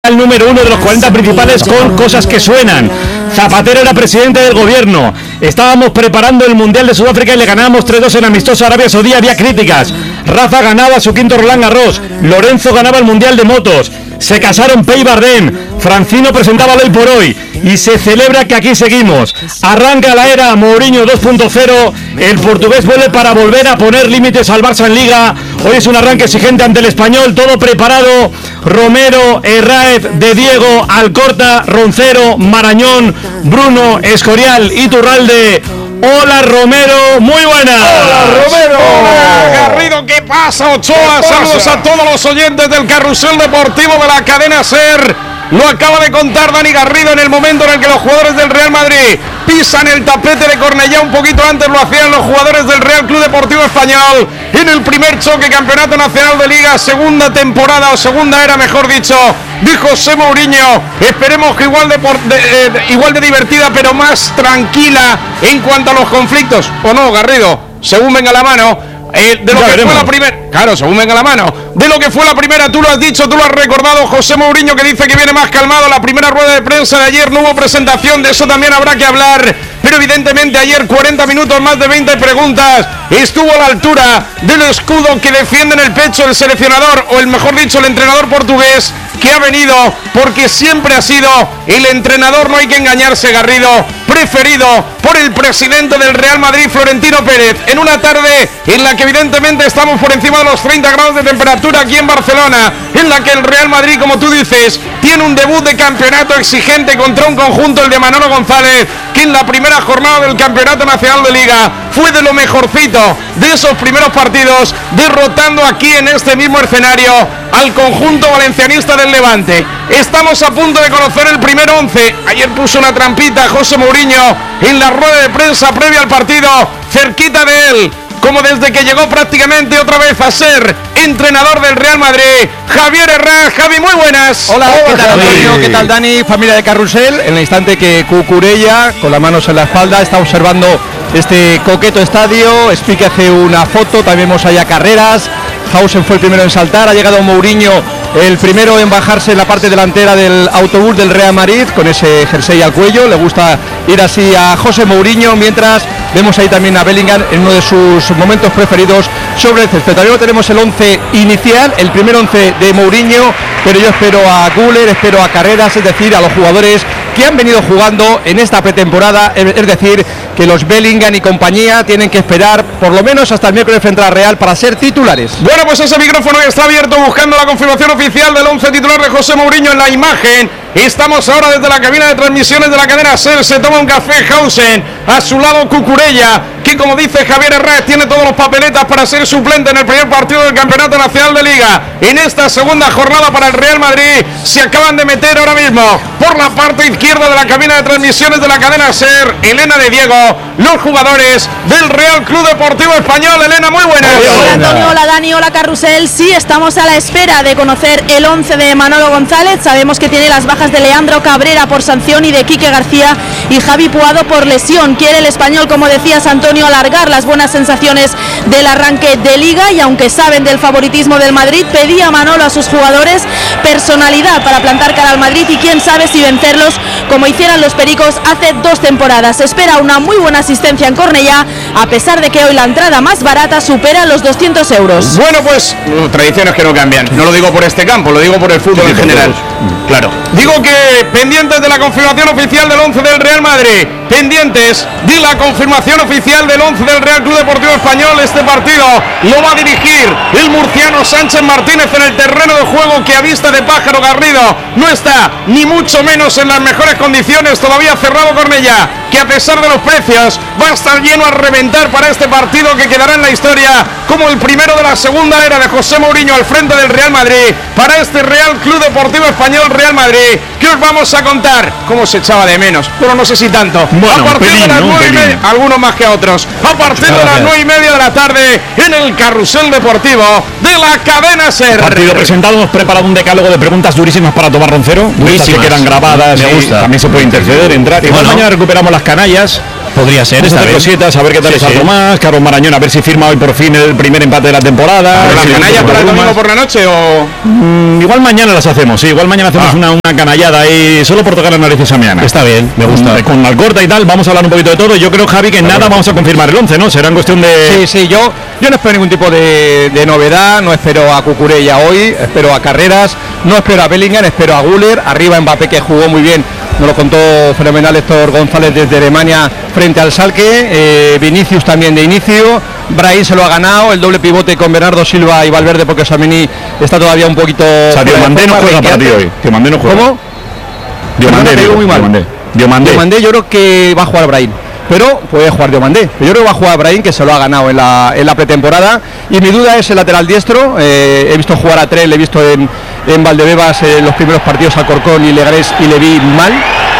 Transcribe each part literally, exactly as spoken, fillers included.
El número uno de los cuarenta principales con cosas que suenan. Zapatero era presidente del gobierno. Estábamos preparando el Mundial de Sudáfrica y le ganábamos tres dos en amistoso a Arabia Saudí. Había críticas. Rafa ganaba su quinto Roland Garros. Lorenzo ganaba el Mundial de Motos. Se casaron Pey y Bardem. Francino presentaba Hoy por Hoy. Y se celebra que aquí seguimos. Arranca la era Mourinho dos punto cero. El portugués vuelve para volver a poner límites al Barça en Liga. Hoy es un arranque exigente ante el Español. Todo preparado. Romero, Herráez, De Diego, Alcorta, Roncero, Marañón, Bruno, Escorial, Iturralde. Hola Romero, muy buenas. Hola Romero. Hola Garrido, ¿qué pasa? Ochoa, saludos a todos los oyentes del Carrusel Deportivo de la cadena SER. Lo acaba de contar Dani Garrido en el momento en el que los jugadores del Real Madrid pisan el tapete de Cornellá. Un poquito antes lo hacían los jugadores del Real Club Deportivo Español en el primer choque Campeonato Nacional de Liga, segunda temporada o segunda era, mejor dicho, de José Mourinho. Esperemos que igual de, por, de, eh, igual de divertida, pero más tranquila en cuanto a los conflictos. ¿O no, Garrido? Según venga la mano. Eh, de lo ya que veremos. Fue la primera, claro, según venga la mano, de lo que fue la primera, tú lo has dicho, tú lo has recordado, José Mourinho, que dice que viene más calmado. La primera rueda de prensa de ayer no hubo presentación, de eso también habrá que hablar, pero evidentemente ayer cuarenta minutos, más de veinte preguntas, estuvo a la altura del escudo que defiende en el pecho el seleccionador, o el mejor dicho, el entrenador portugués, que ha venido porque siempre ha sido el entrenador, no hay que engañarse, Garrido, preferido por el presidente del Real Madrid, Florentino Pérez, en una tarde en la que evidentemente estamos por encima de los treinta grados de temperatura aquí en Barcelona, en la que el Real Madrid, como tú dices, tiene un debut de campeonato exigente contra un conjunto, el de Manolo González, que en la primera jornada del Campeonato Nacional de Liga fue de lo mejorcito de esos primeros partidos, derrotando aquí en este mismo escenario al conjunto valencianista del Levante. Estamos a punto de conocer el primer once. Ayer puso una trampita José Mourinho en la rueda de prensa previa al partido, cerquita de él, como desde que llegó prácticamente otra vez a ser entrenador del Real Madrid, Javier Herráez. Javi, muy buenas. Hola, Hola ¿qué tal Antonio? ¿Qué tal Dani? Familia de Carrusel. En el instante que Cucurella, con las manos en la espalda, está observando este coqueto estadio. Explique hace una foto, también vemos allá carreras. Hausen fue el primero en saltar, ha llegado Mourinho el primero en bajarse en la parte delantera del autobús del Real Madrid, con ese jersey al cuello. Le gusta ir así a José Mourinho, mientras vemos ahí también a Bellingham en uno de sus momentos preferidos sobre el césped. También tenemos el once inicial, el primer once de Mourinho, pero yo espero a Güler, espero a Carreras, es decir, a los jugadores que han venido jugando en esta pretemporada, es decir, que los Bellingham y compañía tienen que esperar por lo menos hasta el miércoles frente a la Real para ser titulares. Bueno, pues ese micrófono está abierto buscando la confirmación oficial del once titular de José Mourinho en la imagen. Estamos ahora desde la cabina de transmisiones de la cadena SER. Se toma un café Hausen, a su lado Cucurella, que como dice Javier Herráez tiene todos los papeletas para ser suplente en el primer partido del Campeonato Nacional de Liga. En esta segunda jornada para el Real Madrid se acaban de meter ahora mismo por la parte izquierda de la cabina de transmisiones de la cadena SER Elena de Diego, los jugadores del Real Club Deportivo Español. Elena, muy buenas. Hola Antonio, hola Dani, hola Carrusel. Sí, estamos a la espera de conocer el once de Manolo González. Sabemos que tiene las bajas de Leandro Cabrera por sanción y de Quique García y Javi Puado por lesión. Quiere el español, como decías Antonio, alargar las buenas sensaciones del arranque de Liga, y aunque saben del favoritismo del Madrid, pedía Manolo a sus jugadores personalidad para plantar cara al Madrid y quién sabe si vencerlos como hicieran los Pericos hace dos temporadas. Espera una muy buena asistencia en Cornellá, a pesar de que hoy la entrada más barata supera los doscientos euros. Bueno, pues uh, tradiciones que no cambian. No lo digo por este campo, lo digo por el fútbol en general. Claro. Digo que pendientes de la confirmación oficial del once del Real Madrid, pendientes de la confirmación oficial del once del Real Club Deportivo Español. Este partido lo va a dirigir el murciano Sánchez Martínez en el terreno de juego, que a vista de pájaro, Garrido, no está ni mucho menos en las mejores condiciones. Todavía cerrado Cornellá, que a pesar de los precios va a estar lleno a reventar para este partido que quedará en la historia como el primero de la segunda era de José Mourinho al frente del Real Madrid, para este Real Club Deportivo Español Real Madrid, que os vamos a contar cómo se echaba de menos, pero no sé si tanto. Bueno, a partir pelín, de las nueve y media, algunos más que otros, a partir de las nueve y media de la tarde en el Carrusel Deportivo de la cadena SER. Partido presentado, hemos preparado un decálogo de preguntas durísimas para Tomás Roncero, durísimas, que quedan grabadas, me gusta. También se puede interceder, entrar. Igual bueno, mañana recuperamos las canallas. Podría ser, Vamos a hacer cositas, a ver qué tal sí, está sí. Tomás, Carlos Marañón, a ver si firma hoy por fin el primer empate de la temporada. ¿Las canallas para el domingo por la noche o...? Mm, igual mañana las hacemos, sí, igual mañana hacemos Ah. una, una canallada ahí, solo por tocar las narices a Miana. Está bien, me gusta. Mm, Con Alcorta y tal, vamos a hablar un poquito de todo. Yo creo, Javi, que en nada vamos a confirmar el once, ¿no? Será en cuestión de... Sí, sí, yo, yo no espero ningún tipo de, de novedad, no espero a Cucurella hoy, espero a Carreras, no espero a Bellingham, espero a Güler, arriba Mbappé que jugó muy bien, nos lo contó fenomenal Héctor González desde Alemania frente al Schalke, eh, Vinicius también de inicio, Brahim se lo ha ganado, el doble pivote con Bernardo Silva y Valverde porque Samini está todavía un poquito... O sea, Diomandé no juega para ti hoy. Diomandé no juega. ¿Cómo? Diomandé, Perdona, te digo muy mal. Diomandé. Diomandé. Diomandé yo creo que va a jugar Brahim, pero puede jugar Diomandé. Yo creo que va a jugar Brahim, que se lo ha ganado en la, en la pretemporada. Y mi duda es el lateral diestro. Eh, he visto jugar a Trell, he visto en, en Valdebebas en eh, los primeros partidos a Corcón y Leganés y le vi mal.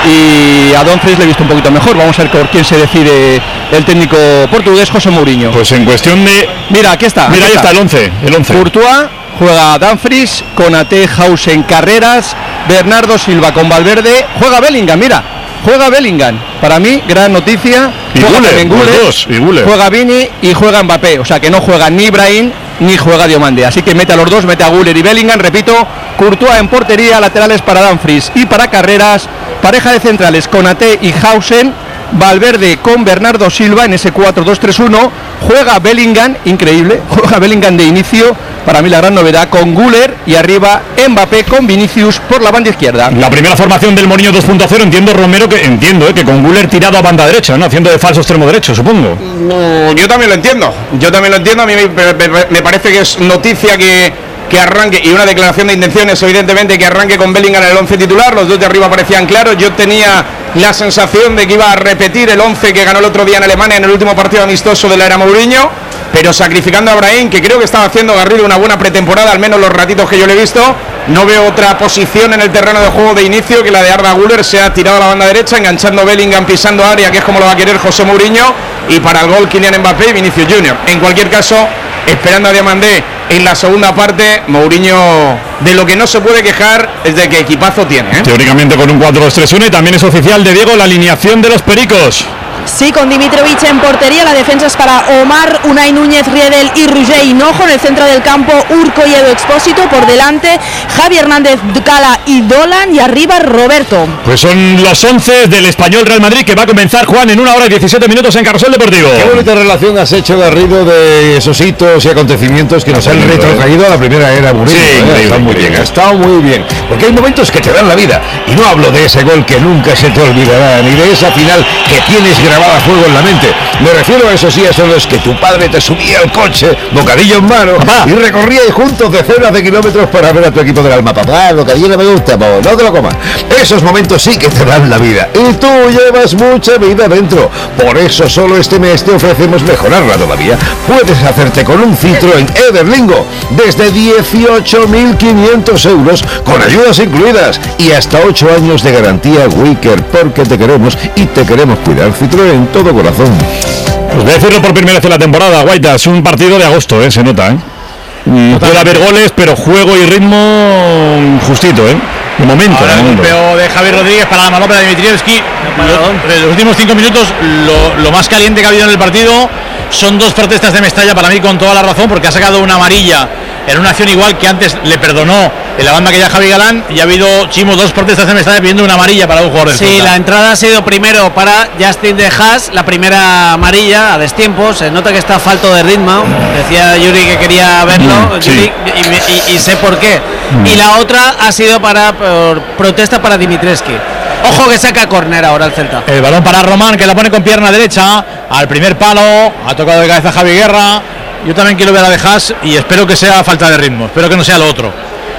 Y a Dumfries le he visto un poquito mejor. Vamos a ver por quién se decide el técnico portugués José Mourinho. Pues en cuestión de... Mira, aquí está. Mira, aquí ahí está el once. El once. Courtois, juega Dumfries, Konaté, Hausen, Carreras, Bernardo Silva con Valverde, juega Bellingham, mira, juega Bellingham. Para mí, gran noticia. Y Juega Güler, también los Güler, dos, y Güler. juega Vini y juega Mbappé. O sea que no juega ni Brahim ni juega Diomandé. Así que mete a los dos, mete a Güler y Bellingham. Repito, Courtois en portería, laterales para Dumfries y para Carreras. Pareja de centrales, Konaté y Hausen. Valverde con Bernardo Silva en ese cuatro dos tres uno. Juega Bellingham, increíble, juega Bellingham de inicio, para mí la gran novedad, con Güler y arriba Mbappé con Vinicius por la banda izquierda. La primera formación del Mourinho dos punto cero, entiendo, Romero, que entiendo, eh, que con Güler tirado a banda derecha, ¿no? Haciendo de falso extremo derecho, supongo. No, yo también lo entiendo. Yo también lo entiendo. A mí me, me- me parece que es noticia que, que arranque, y una declaración de intenciones, evidentemente, que arranque con Bellingham en el once titular. Los dos de arriba parecían claros. Yo tenía la sensación de que iba a repetir el once que ganó el otro día en Alemania en el último partido amistoso de la era Mourinho, pero sacrificando a Brahim, que creo que estaba haciendo Garrido una buena pretemporada, al menos los ratitos que yo le he visto. No veo otra posición en el terreno de juego de inicio que la de Arda Güler. Se ha tirado a la banda derecha, enganchando Bellingham, pisando área, que es como lo va a querer José Mourinho, y para el gol Kylian Mbappé y Vinicius Junior En cualquier caso, esperando a Diomandé en la segunda parte, Mourinho de lo que no se puede quejar es de que equipazo tiene, ¿eh? Teóricamente con un cuatro dos tres uno, y también es oficial de Diego la alineación de los Pericos. Sí, con Dimitrovic en portería, la defensa es para Omar, Unai Núñez, Riedel y Roger Hinojo. En el centro del campo, Urco y Edu Expósito. Por delante, Javi Hernández, Cala y Dolan. Y arriba, Roberto. Pues son los once del Español Real Madrid, que va a comenzar, Juan, en una hora y diecisiete minutos en Carrusel Deportivo. Qué bonita relación has hecho, Garrido, de esos hitos y acontecimientos que nos han retrotraído a la primera era Mourinho. Sí, ¿eh? increíble, Está muy increíble. bien, ha estado muy bien. Porque hay momentos que te dan la vida. Y no hablo de ese gol que nunca se te olvidará, ni de esa final que tienes grabada a fuego en la mente. Me refiero a esos días en los que tu padre te subía al coche, bocadillo en mano, Papá. y recorríais juntos decenas de kilómetros para ver a tu equipo del alma. Papá, el bocadillo no me gusta, po, no te lo comas. Esos momentos sí que te dan la vida. Y tú llevas mucha vida dentro. Por eso solo este mes te ofrecemos mejorarla todavía. Puedes hacerte con un Citroën Everlingo desde dieciocho mil quinientos euros con ayudas incluidas y hasta ocho años de garantía Wicker, porque te queremos y te queremos cuidar. Citroën, todo corazón. Pues voy a decirlo por primera vez en la temporada, Guaita, es un partido de agosto, ¿eh? Se nota, ¿eh? Mm, puede haber goles, pero juego y ritmo mm, justito, ¿eh? De momento. Ahora de el momento. golpeo de Javier Rodríguez para la manopla de Dimitrievski. Lo- En los últimos cinco minutos, lo, lo más caliente que ha habido en el partido son dos protestas de Mestalla, para mí con toda la razón, porque ha sacado una amarilla en una acción igual que antes le perdonó en la banda que ya Javi Galán, y ha habido, Chimo, dos protestas de Mestalla pidiendo una amarilla para un jugador del Sí, Celta. la entrada ha sido primero para Justin de Haas, la primera amarilla a destiempo. Se nota que está falto de ritmo. Decía Yuri que quería verlo, Mm, sí. Yuri, y, me- y- y sé por qué. Y la otra ha sido para por protesta para Dimitreski. Ojo que saca córner ahora el Celta. El balón para Román, que la pone con pierna derecha al primer palo, ha tocado de cabeza Javi Guerra. Yo también quiero ver a De Haas y espero que sea falta de ritmo, espero que no sea lo otro,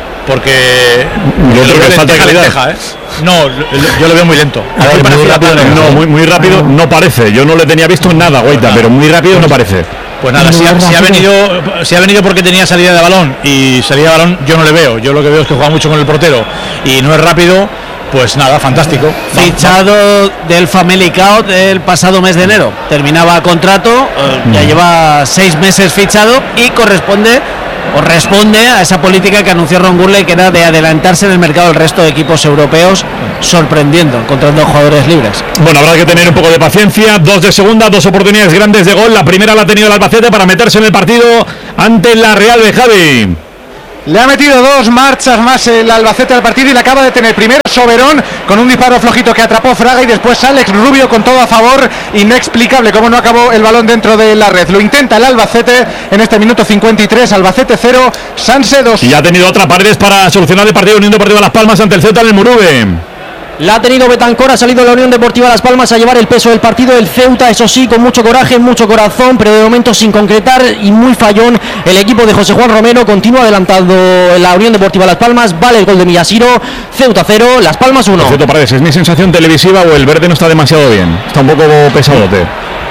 porque Lo otro que es falta de calidad. lenteja, ¿eh? No, lo- yo lo veo muy lento. A ver, muy rápido, no, muy, muy rápido no parece. Yo no le tenía visto en nada, Guaita, pero muy rápido no parece. Pues nada, si ha, si ha venido si ha venido porque tenía salida de balón, y salida de balón yo no le veo. Yo lo que veo es que juega mucho con el portero y no es rápido. Pues nada, fantástico. Fichado del Famalicão el pasado mes de enero. Terminaba contrato, eh, ya lleva seis meses fichado y corresponde o responde a esa política que anunció Ron Gurley, que era de adelantarse en el mercado del resto de equipos europeos, sorprendiendo, encontrando jugadores libres. Bueno, habrá que tener un poco de paciencia. Dos de segunda, dos oportunidades grandes de gol. La primera la ha tenido el Albacete para meterse en el partido ante la Real de Javi. Le ha metido dos marchas más el Albacete al partido y le acaba de tener primero Soberón con un disparo flojito que atrapó Fraga y después Alex Rubio con todo a favor. Inexplicable cómo no acabó el balón dentro de la red. Lo intenta el Albacete en este minuto cincuenta y tres. Albacete cero, Sanse dos. Y ha tenido otra Paredes para solucionar el partido. Unión Deportiva Las Palmas ante el Ceuta en el Murube. La ha tenido Betancor, ha salido la Unión Deportiva Las Palmas a llevar el peso del partido. El Ceuta, eso sí, con mucho coraje, mucho corazón, pero de momento sin concretar y muy fallón. El equipo de José Juan Romero continúa adelantando la Unión Deportiva Las Palmas. Vale el gol de Millasiro. Ceuta cero, Las Palmas uno. Ceuta Paredes, ¿es mi sensación televisiva o el verde no está demasiado bien? Está un poco pesadote.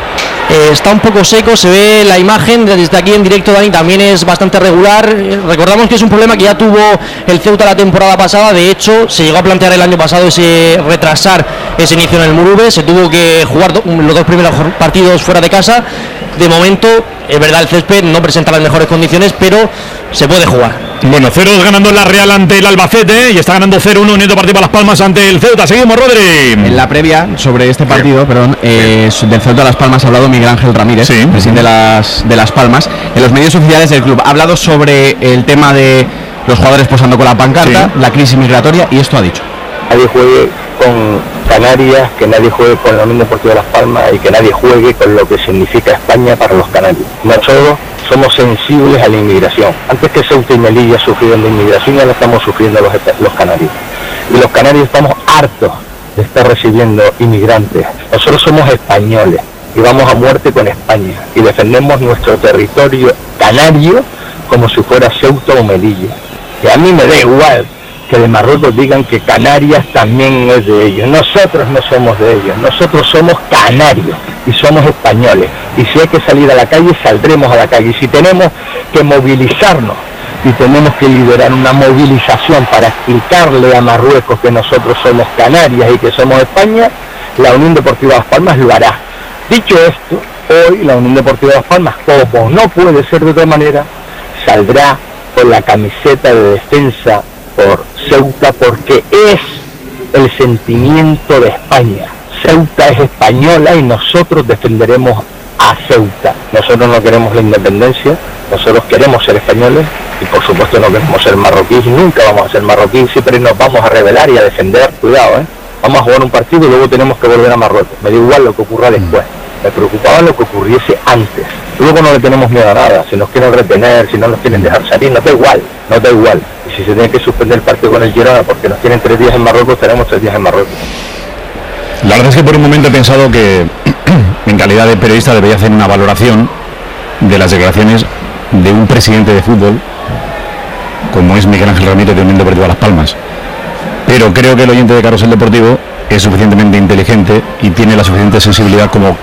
Eh, está un poco seco, se ve la imagen desde aquí en directo, Dani, también es bastante regular. Eh, recordamos que es un problema que ya tuvo el Ceuta la temporada pasada. De hecho, se llegó a plantear el año pasado ese retrasar ese inicio en el Murube. Se tuvo que jugar do- los dos primeros partidos fuera de casa. De momento, es verdad, el césped no presenta las mejores condiciones, pero se puede jugar. Bueno, cero dos ganando la Real ante el Albacete y está ganando cero uno Unión Deportiva Las Palmas ante el Ceuta. Seguimos, Rodri. En la previa sobre este partido, perdón, eh, del Ceuta Las Palmas ha hablado Miguel Ángel Ramírez, sí, presidente de las, de Las Palmas, en los medios oficiales del club. Ha hablado sobre el tema de los jugadores posando con la pancarta, sí, la crisis migratoria, y esto ha dicho: nadie juegue con Canarias, que nadie juegue con la Unión Deportiva Las Palmas y que nadie juegue con lo que significa España para los canarios. Nosotros somos sensibles a la inmigración. Antes que Ceuta y Melilla sufrieron la inmigración, ya la estamos sufriendo los, los canarios. Y los canarios estamos hartos de estar recibiendo inmigrantes. Nosotros somos españoles y vamos a muerte con España y defendemos nuestro territorio canario como si fuera Ceuta o Melilla. Y a mí me da igual que de Marruecos digan que Canarias también es de ellos. Nosotros no somos de ellos, nosotros somos canarios y somos españoles. Y si hay que salir a la calle, saldremos a la calle. Y si tenemos que movilizarnos y tenemos que liderar una movilización para explicarle a Marruecos que nosotros somos Canarias y que somos España, la Unión Deportiva Las Palmas lo hará. Dicho esto, hoy la Unión Deportiva Las Palmas, como no puede ser de otra manera, saldrá con la camiseta de defensa por Ceuta, porque es el sentimiento de España. Ceuta es española y nosotros defenderemos a Ceuta. Nosotros no queremos la independencia, nosotros queremos ser españoles y por supuesto no queremos ser marroquíes, nunca vamos a ser marroquíes, siempre nos vamos a rebelar y a defender. Cuidado, ¿eh? Vamos a jugar un partido y luego tenemos que volver a Marruecos. Me da igual lo que ocurra después, me preocupaba lo que ocurriese antes. Luego no le tenemos miedo a nada, si nos quieren retener, si no nos quieren dejar salir, nos da igual, nos da igual. Y si se tiene que suspender el partido con el Girona porque nos tienen tres días en Marruecos, tenemos tres días en Marruecos. La verdad es que por un momento he pensado que en calidad de periodista debería hacer una valoración de las declaraciones de un presidente de fútbol como es Miguel Ángel Ramírez de Unión Deportiva Las Palmas. Pero creo que el oyente de Carrusel Deportivo es suficientemente inteligente y tiene la suficiente sensibilidad como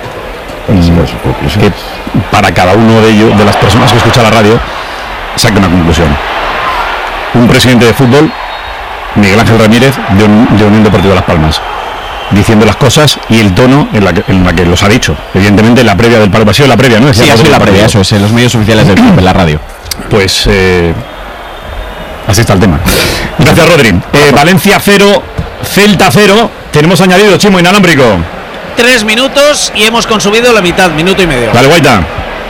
que para cada uno de ellos, de las personas que escuchan la radio, saque una conclusión. Un presidente de fútbol, Miguel Ángel Ramírez de, un, de Unión Deportiva Las Palmas, diciendo las cosas y el tono en la que, en la que los ha dicho. Evidentemente la previa del paro, ha sido la previa, ¿no? Decía sí, ha sido la previa, eso es, en los medios oficiales del club, en la radio. Pues eh, así está el tema. Gracias, Rodri. Eh, Valencia cero, Celta cero. Tenemos añadido Chimo inalámbrico. Tres minutos y hemos consumido la mitad, minuto y medio. Dale, Guaita.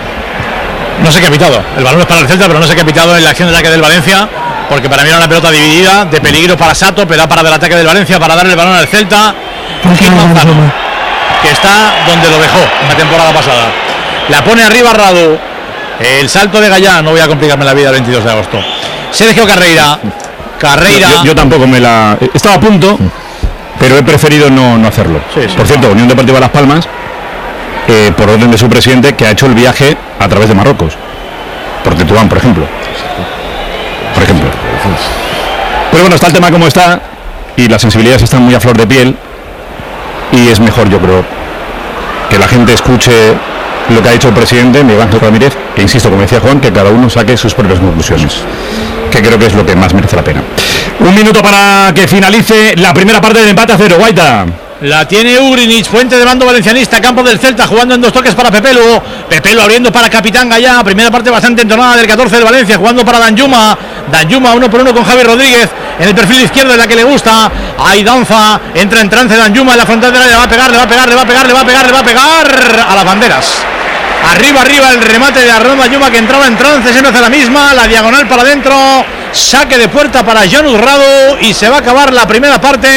No sé qué ha pitado. El balón es para el Celta, pero no sé qué ha pitado en la acción de ataque del Valencia, porque para mí era una pelota dividida, de peligro para Sato, pero para del ataque del Valencia, para darle el balón al Celta. Gil Manzano, que está donde lo dejó la temporada pasada. La pone arriba Radu. El salto de Gallá, no voy a complicarme la vida el veintidós de agosto. Sergio Carreira. Carreira. Yo, yo tampoco me la... Estaba a punto, pero he preferido no, no hacerlo. Sí, sí. Por cierto, Unión Deportiva Las Palmas, eh, por orden de su presidente, que ha hecho el viaje a través de Marruecos. Por Tetuán, por ejemplo. Por ejemplo. Pero bueno, está el tema como está y las sensibilidades están muy a flor de piel y es mejor, yo creo, que la gente escuche lo que ha dicho el presidente Miguel Ángel Ramírez, que insisto, como decía Juan, que cada uno saque sus propias conclusiones, que creo que es lo que más merece la pena. Un minuto para que finalice la primera parte del empate a cero. Guaita. La tiene Ugrinic, fuente de mando valencianista, campo del Celta, jugando en dos toques para Pepe Lugo. de pelo abriendo para Capitán Gallá, primera parte bastante entonada del catorce del Valencia, jugando para Danjuma, Danjuma uno por uno con Javi Rodríguez en el perfil izquierdo, en la que le gusta, ahí danza, entra en trance Danjuma en la frontal de la, le va a pegar, le va a pegar, le va a pegar, le va a pegar, le va a pegar a las banderas. Arriba, arriba el remate de Arnaud Danjuma, que entraba en trance, siempre hace la misma, la diagonal para adentro, saque de puerta para Janus Radu y se va a acabar la primera parte.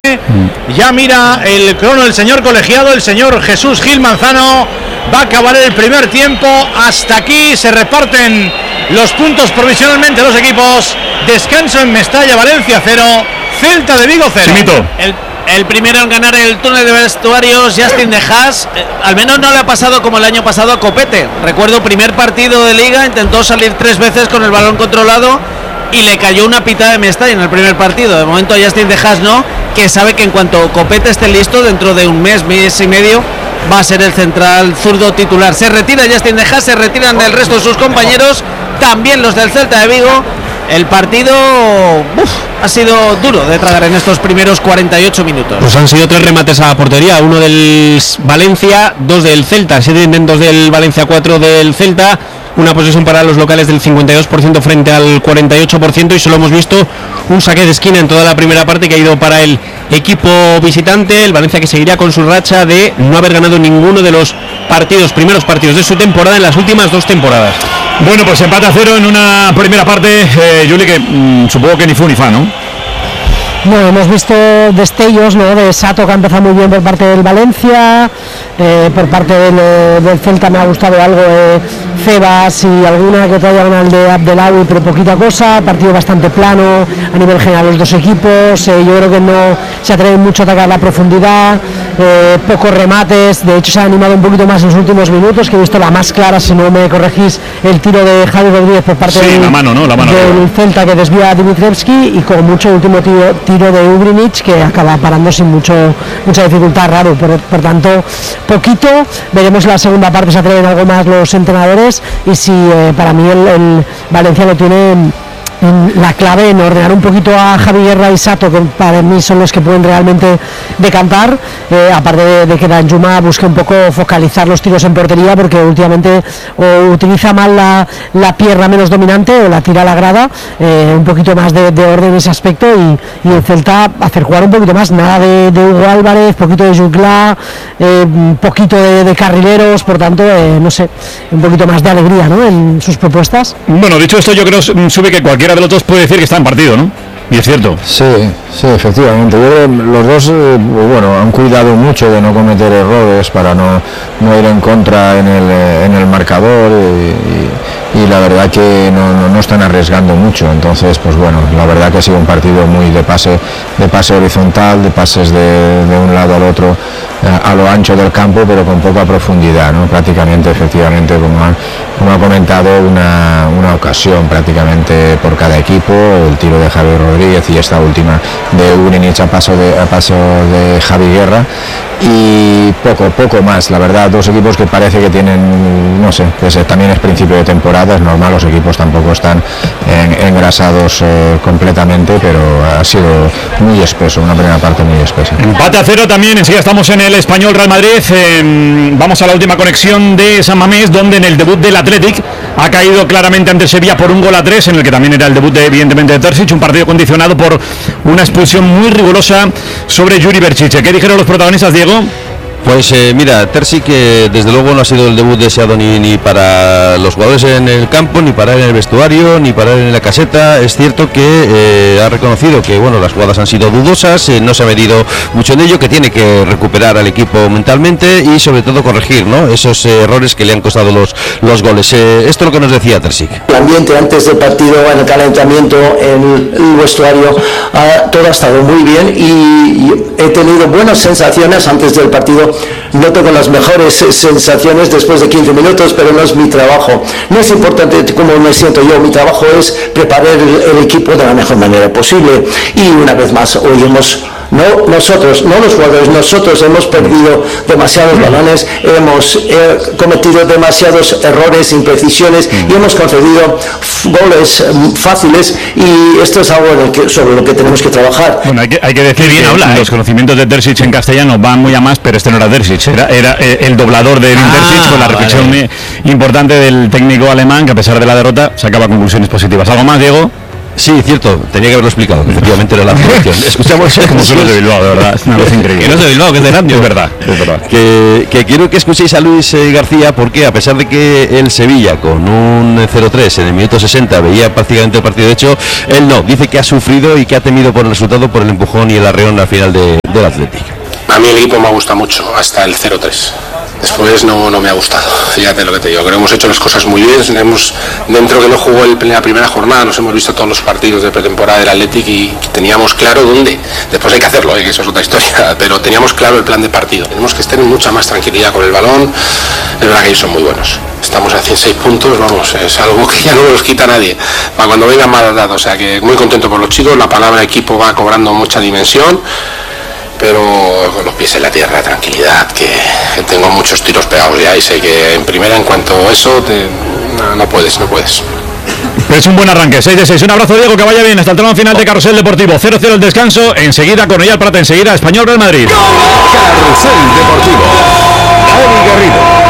Ya mira el crono el señor colegiado, el señor Jesús Gil Manzano, va a acabar el primer tiempo. Hasta aquí se reparten los puntos provisionalmente los equipos. Descanso en Mestalla, Valencia cero, Celta de Vigo cero. El, el primero en ganar el túnel de vestuarios, Justin de Haas, eh, al menos no le ha pasado como el año pasado a Copete. Recuerdo primer partido de liga, intentó salir tres veces con el balón controlado y le cayó una pitada de Mestalla en el primer partido. De momento Justin de Haas no, que sabe que en cuanto Copete esté listo, dentro de un mes, mes y medio, va a ser el central zurdo titular. Se retira Justin de Haas, se retiran del resto de sus compañeros, también los del Celta de Vigo. El partido uf, ha sido duro de tragar en estos primeros cuarenta y ocho minutos. Pues han sido tres remates a portería, uno del Valencia, dos del Celta, siete intentos del Valencia, cuatro del Celta. Una posesión para los locales del cincuenta y dos por ciento frente al cuarenta y ocho por ciento, y solo hemos visto un saque de esquina en toda la primera parte que ha ido para el equipo visitante. El Valencia, que seguiría con su racha de no haber ganado ninguno de los partidos, primeros partidos de su temporada en las últimas dos temporadas. Bueno, pues empate a cero en una primera parte, eh, Juli, que mmm, supongo que ni fu ni fa, ¿no? Bueno, hemos visto destellos, ¿no?, de Sato, que ha empezado muy bien por parte del Valencia, eh, por parte del, del Celta me ha gustado algo de Cebas y alguna que otra diagonal de Abdelawi, pero poquita cosa. Partido bastante plano a nivel general los dos equipos. eh, yo creo que no se atreven mucho a atacar la profundidad, eh, pocos remates. De hecho se ha animado un poquito más en los últimos minutos, que he visto la más clara, si no me corregís, el tiro de Javi Rodríguez por parte sí, del, la mano, ¿no? la mano, del Celta, que desvía a Dimitrievski, y con mucho último tiro, tiro de Ugrinic, que acaba parando sin mucho mucha dificultad, raro. Por, por tanto, poquito. Veremos la segunda parte, se atreven algo más los entrenadores, y si eh, para mí el, el Valencia lo tiene en, en la clave en ordenar un poquito a Javi Guerra y Sato, que para mí son los que pueden realmente decantar, eh, aparte de, de que Danjuma busque un poco focalizar los tiros en portería, porque últimamente o utiliza mal la, la pierna menos dominante o la tira a la grada. Eh, un poquito más de, de orden en ese aspecto, y, y el Celta hacer jugar un poquito más, nada de, de Hugo Álvarez, poquito de Juclá, eh, un poquito de, de carrileros, por tanto, eh, no sé, un poquito más de alegría, ¿no?, en sus propuestas. Bueno, dicho esto, yo creo, sube que cualquiera de los dos puede decir que está en partido, ¿no? Y es cierto. Sí, sí, efectivamente. Yo creo que los dos, eh, bueno, han cuidado mucho de no cometer errores para no, no ir en contra en el, en el marcador, y, y, y la verdad que no, no, no están arriesgando mucho. Entonces, pues bueno, la verdad que ha sido un partido muy de pase, de pase horizontal, de pases de, de un lado al otro, a, a lo ancho del campo, pero con poca profundidad, ¿no? Prácticamente, efectivamente, como han, como ha comentado, una, una ocasión prácticamente por cada equipo. El tiro de Javi Rodríguez y esta última de Ugrinic a paso de, a paso de Javi Guerra, y poco, poco más, la verdad. Dos equipos que parece que tienen, no sé, pues también es principio de temporada, es normal, los equipos tampoco están en, engrasados eh, completamente, pero ha sido muy espeso, una primera parte muy espesa. Empate a cero también, enseguida estamos en el Español Real Madrid. Eh, vamos a la última conexión de San Mamés, donde en el debut del Athletic ha caído claramente ante Sevilla por un gol a tres, en el que también era el debut de, evidentemente, de Terzic, un partido condicionado por una expulsión muy rigurosa sobre Yuri Berchiche. ¿Qué dijeron los protagonistas, Diego? Pues eh, mira, Terzic, que desde luego no ha sido el debut deseado ni, ni para los jugadores en el campo, ni para él en el vestuario, ni para él en la caseta. Es cierto que eh, ha reconocido que bueno, las jugadas han sido dudosas, eh, no se ha medido mucho en ello, que tiene que recuperar al equipo mentalmente y sobre todo corregir, ¿no?, esos eh, errores que le han costado los, los goles. Eh, esto es lo que nos decía Terzic. El ambiente antes del partido, en el calentamiento, en el vestuario, uh, todo ha estado muy bien, y, y he tenido buenas sensaciones antes del partido. No tengo las mejores sensaciones después de quince minutos, pero no es mi trabajo. No es importante cómo me siento yo, mi trabajo es preparar el, el equipo de la mejor manera posible. Y una vez más, hoy hemos, no nosotros, no los jugadores, nosotros hemos perdido demasiados balones, hemos eh, cometido demasiados errores, imprecisiones, y hemos concedido goles fáciles, y esto es algo en el que, sobre lo que tenemos que trabajar. Bueno, hay que, hay que decir bien que habla, los ¿eh? conocimientos de Terzic en castellano van muy a más, pero este no era Terzic. Intercich, era, era eh, el doblador del Ah, Intercich, con la reflexión vale. importante del técnico alemán, que a pesar de la derrota sacaba conclusiones positivas. ¿Algo más, Diego? Sí, cierto, tenía que haberlo explicado, efectivamente era la afirmación. Escuchamos como son los de Bilbao, de verdad, es una cosa increíble. Que no es de Bilbao, que es de Nantes. Es verdad, es verdad. Que, que quiero que escuchéis a Luis eh, García, porque a pesar de que el Sevilla con un cero tres en el minuto sesenta veía prácticamente el partido hecho, él no, dice que ha sufrido y que ha temido por el resultado, por el empujón y el arreón al final de, del Athletic. A mí el equipo me ha gustado mucho, hasta el cero tres. Después no, no me ha gustado, fíjate lo que te digo, creo que hemos hecho las cosas muy bien, hemos, dentro que no jugó el, la primera jornada, nos hemos visto todos los partidos de pretemporada del Athletic y teníamos claro dónde, después hay que hacerlo, ¿eh? Que eso es otra historia, pero teníamos claro el plan de partido, tenemos que estar en mucha más tranquilidad con el balón, es verdad que ellos son muy buenos, estamos a dieciséis puntos, vamos, es algo que ya no nos quita nadie, para cuando vengan más dados, o sea que muy contento por los chicos, la palabra equipo va cobrando mucha dimensión, pero con los pies en la tierra, tranquilidad, que, que tengo muchos tiros pegados ya y sé que en primera, en cuanto a eso, te, no, no puedes, no puedes. Pero es un buen arranque, seis de seis. Un abrazo, Diego, que vaya bien hasta el tramo final de Carrusel Deportivo. cero cero el descanso, enseguida Cornellà Prat, enseguida Español Real Madrid. Carrusel Deportivo. Dani Garrido.